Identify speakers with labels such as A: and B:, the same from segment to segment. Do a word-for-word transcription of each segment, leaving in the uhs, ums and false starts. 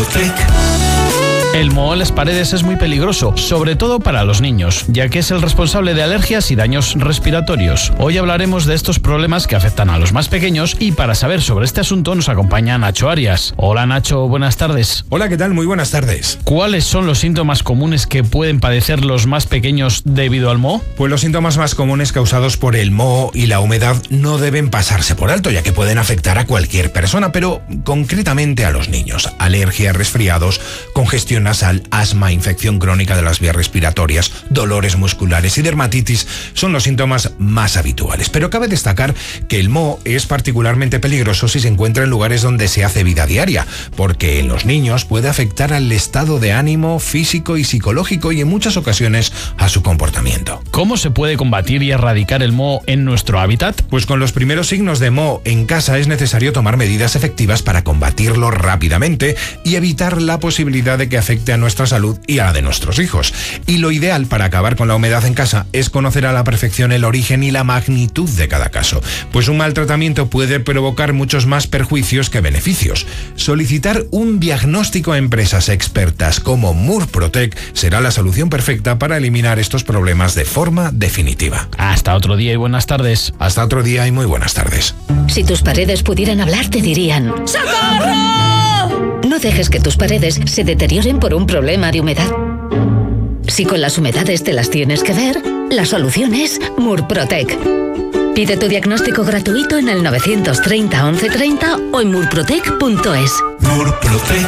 A: Murprotec.
B: El moho en las paredes es muy peligroso, sobre todo para los niños, ya que es el responsable de alergias y daños respiratorios. Hoy hablaremos de estos problemas que afectan a los más pequeños y para saber sobre este asunto nos acompaña Nacho Arias. Hola Nacho, buenas tardes.
C: Hola, ¿qué tal? Muy buenas tardes.
B: ¿Cuáles son los síntomas comunes que pueden padecer los más pequeños debido al moho?
C: Pues los síntomas más comunes causados por el moho y la humedad no deben pasarse por alto, ya que pueden afectar a cualquier persona, pero concretamente a los niños. Alergia, resfriados, congestión nasal, asma, infección crónica de las vías respiratorias, dolores musculares y dermatitis son los síntomas más habituales. Pero cabe destacar que el moho es particularmente peligroso si se encuentra en lugares donde se hace vida diaria, porque en los niños puede afectar al estado de ánimo, físico y psicológico y en muchas ocasiones a su comportamiento.
B: ¿Cómo se puede combatir y erradicar el moho en nuestro hábitat?
C: Pues con los primeros signos de moho en casa es necesario tomar medidas efectivas para combatirlo rápidamente y evitar la posibilidad de que afecte a nuestra salud y a la de nuestros hijos. Y lo ideal para acabar con la humedad en casa es conocer a la perfección el origen y la magnitud de cada caso, pues un mal tratamiento puede provocar muchos más perjuicios que beneficios. Solicitar un diagnóstico a empresas expertas como Murprotec será la solución perfecta para eliminar estos problemas de forma definitiva.
B: Hasta otro día y buenas tardes.
C: Hasta otro día y muy buenas tardes.
D: Si tus paredes pudieran hablar, te dirían: ¡socorro! No dejes que tus paredes se deterioren por un problema de humedad. Si con las humedades te las tienes que ver, la solución es Murprotec. Pide tu diagnóstico gratuito en el nueve treinta, once treinta o en murprotec punto es.
A: Murprotec.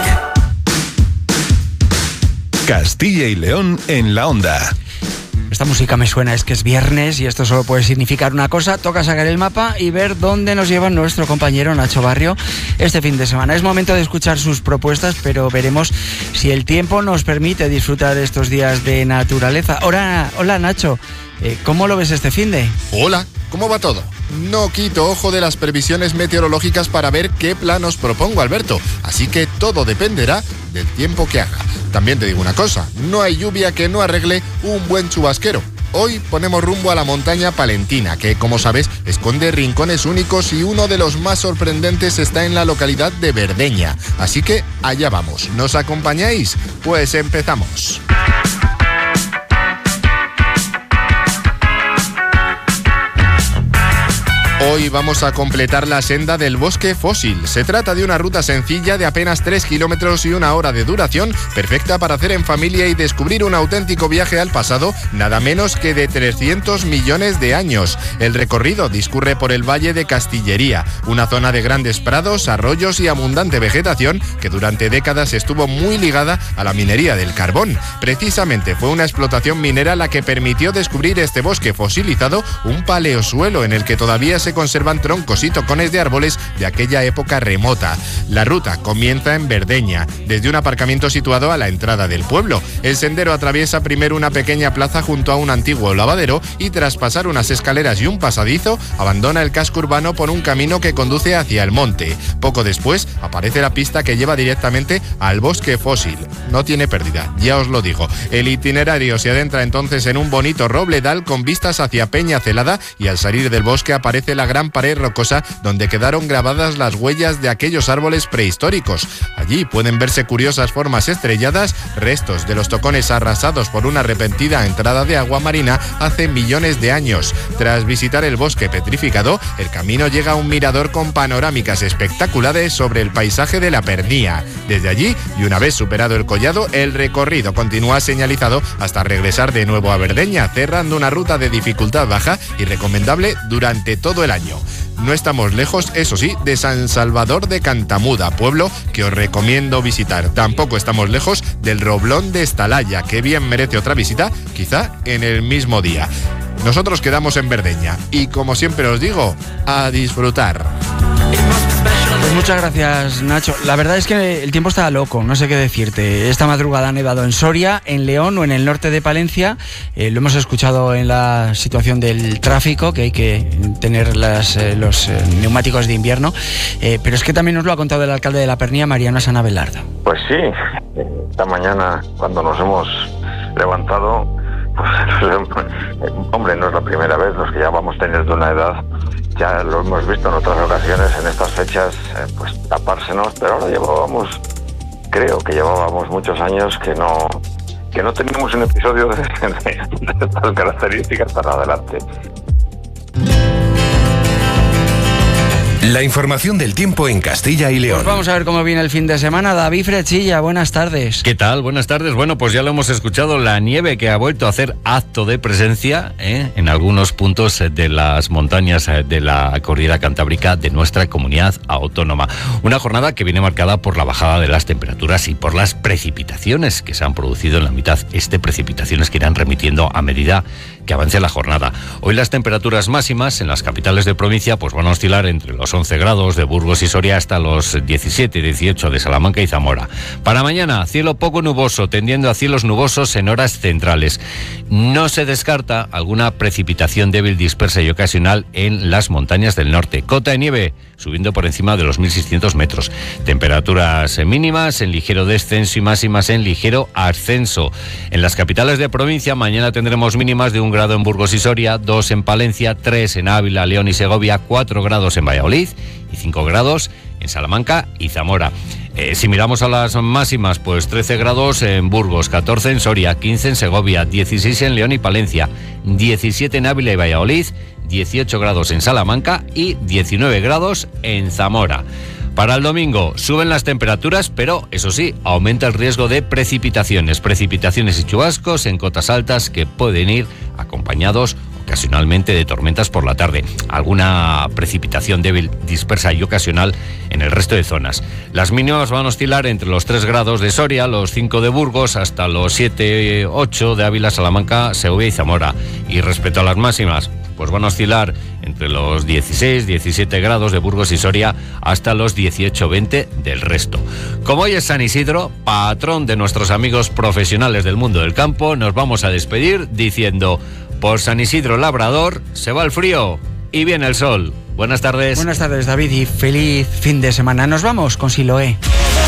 E: Castilla y León en la onda.
F: Esta música me suena, es que es viernes y esto solo puede significar una cosa: toca sacar el mapa y ver dónde nos lleva nuestro compañero Nacho Barrio este fin de semana. Es momento de escuchar sus propuestas, pero veremos si el tiempo nos permite disfrutar estos días de naturaleza. Hola, hola Nacho, eh, ¿cómo lo ves este fin de?
G: Hola, ¿cómo va todo? No quito ojo de las previsiones meteorológicas para ver qué plan os propongo, Alberto, así que todo dependerá del tiempo que haga. También te digo una cosa, no hay lluvia que no arregle un buen chubasquero. Hoy ponemos rumbo a la montaña palentina, que como sabes esconde rincones únicos y uno de los más sorprendentes está en la localidad de Verdeña. Así que allá vamos, ¿nos acompañáis? Pues empezamos. Hoy vamos a completar la senda del bosque fósil. Se trata de una ruta sencilla de apenas tres kilómetros y una hora de duración, perfecta para hacer en familia y descubrir un auténtico viaje al pasado, nada menos que de trescientos millones de años. El recorrido discurre por el Valle de Castillería, una zona de grandes prados, arroyos y abundante vegetación que durante décadas estuvo muy ligada a la minería del carbón. Precisamente fue una explotación minera la que permitió descubrir este bosque fosilizado, un paleosuelo en el que todavía se se conservan troncos y tocones de árboles de aquella época remota. La ruta comienza en Verdeña, desde un aparcamiento situado a la entrada del pueblo. El sendero atraviesa primero una pequeña plaza junto a un antiguo lavadero y tras pasar unas escaleras y un pasadizo, abandona el casco urbano por un camino que conduce hacia el monte. Poco después aparece la pista que lleva directamente al bosque fósil. No tiene pérdida, ya os lo digo. El itinerario se adentra entonces en un bonito robledal con vistas hacia Peña Celada y al salir del bosque aparece la gran pared rocosa donde quedaron grabadas las huellas de aquellos árboles prehistóricos. Allí pueden verse curiosas formas estrelladas, restos de los tocones arrasados por una repentina entrada de agua marina hace millones de años. Tras visitar el bosque petrificado, el camino llega a un mirador con panorámicas espectaculares sobre el paisaje de la Pernía. Desde allí, y una vez superado el collado, el recorrido continúa señalizado hasta regresar de nuevo a Verdeña, cerrando una ruta de dificultad baja y recomendable durante todo el año. No estamos lejos, eso sí, de San Salvador de Cantamuda, pueblo que os recomiendo visitar. Tampoco estamos lejos del Roblón de Estalaya, que bien merece otra visita, quizá en el mismo día. Nosotros quedamos en Verdeña y, como siempre os digo, a disfrutar.
F: Pues muchas gracias, Nacho. La verdad es que el tiempo está loco, no sé qué decirte. Esta madrugada ha nevado en Soria, en León o en el norte de Palencia. Eh, lo hemos escuchado en la situación del tráfico, que hay que tener las, eh, los eh, neumáticos de invierno. Eh, pero es que también nos lo ha contado el alcalde de la Pernía, Mariano San Abelardo.
H: Pues sí, esta mañana cuando nos hemos levantado, pues, hombre, no es la primera vez, los que ya vamos teniendo una edad, ya lo hemos visto en otras ocasiones en estas fechas, eh, pues tapársenos, pero ahora llevábamos creo que llevábamos muchos años que no que no teníamos un episodio de, de, de estas características tan adelante.
C: La información del tiempo en Castilla y León.
F: Pues vamos a ver cómo viene el fin de semana. David Frechilla, buenas tardes.
A: ¿Qué tal? Buenas tardes. Bueno, pues ya lo hemos escuchado, la nieve que ha vuelto a hacer acto de presencia ¿eh? en algunos puntos de las montañas de la cordillera cantábrica de nuestra comunidad autónoma. Una jornada que viene marcada por la bajada de las temperaturas y por las precipitaciones que se han producido en la mitad este, precipitaciones que irán remitiendo a medida que avance la jornada. Hoy las temperaturas máximas en las capitales de provincia pues van a oscilar entre los once grados de Burgos y Soria hasta los diecisiete y dieciocho de Salamanca y Zamora. Para mañana, cielo poco nuboso, tendiendo a cielos nubosos en horas centrales. No se descarta alguna precipitación débil, dispersa y ocasional en las montañas del norte. Cota de nieve subiendo por encima de los mil seiscientos metros. Temperaturas mínimas en ligero descenso y máximas en ligero ascenso. En las capitales de provincia, mañana tendremos mínimas de un grado en Burgos y Soria, dos en Palencia, tres en Ávila, León y Segovia, cuatro grados en Valladolid y cinco grados en Salamanca y Zamora. Eh, si miramos a las máximas, pues trece grados en Burgos, catorce en Soria, quince en Segovia, dieciséis en León y Palencia, diecisiete en Ávila y Valladolid, dieciocho grados en Salamanca y diecinueve grados en Zamora. Para el domingo suben las temperaturas, pero eso sí, aumenta el riesgo de precipitaciones. Precipitaciones y chubascos en cotas altas que pueden ir acompañados ocasionalmente de tormentas por la tarde. Alguna precipitación débil, dispersa y ocasional en el resto de zonas. Las mínimas van a oscilar entre los tres grados de Soria, los cinco de Burgos, hasta los siete, ocho de Ávila, Salamanca, Segovia y Zamora. Y respecto a las máximas, pues van a oscilar entre los dieciséis, diecisiete grados de Burgos y Soria hasta los dieciocho, veinte del resto. Como hoy es San Isidro, patrón de nuestros amigos profesionales del mundo del campo, nos vamos a despedir diciendo: por San Isidro Labrador se va el frío y viene el sol. Buenas tardes.
F: Buenas tardes, David, y feliz fin de semana. Nos vamos con Siloé.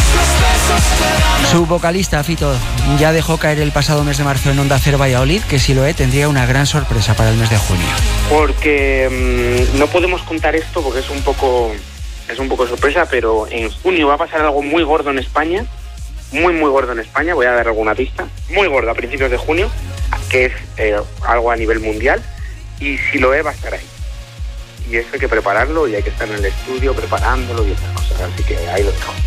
F: Su vocalista, Fito, ya dejó caer el pasado mes de marzo en Onda Cero Valladolid que Siloé tendría una gran sorpresa para el mes de junio.
I: Porque mmm, no podemos contar esto porque es un poco es un poco sorpresa, pero en junio va a pasar algo muy gordo en España, muy muy gordo en España, voy a dar alguna pista, muy gordo a principios de junio, que es eh, algo a nivel mundial, y Siloé va a estar ahí. Y eso hay que prepararlo y hay que estar en el estudio preparándolo y esas cosas, así que ahí lo dejo.